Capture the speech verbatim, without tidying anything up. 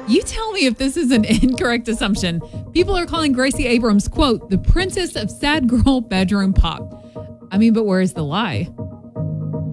You tell me if this is an incorrect assumption. People are calling Gracie Abrams, quote, the princess of sad girl bedroom pop. I mean, but where is the lie?